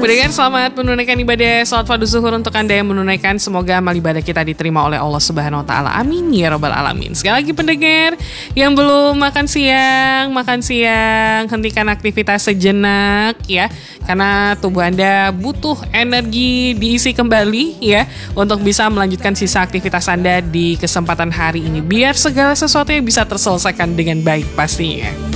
Pendengar, selamat menunaikan ibadah salat fardu zuhur untuk Anda yang menunaikan. Semoga amal ibadah kita diterima oleh Allah Subhanahu wa taala. Amin ya rabbal alamin. Sekali lagi pendengar yang belum makan siang, hentikan aktivitas sejenak ya. Karena tubuh Anda butuh energi diisi kembali ya untuk bisa melanjutkan sisa aktivitas Anda di kesempatan hari ini biar segala sesuatu yang bisa terselesaikan dengan baik pastinya.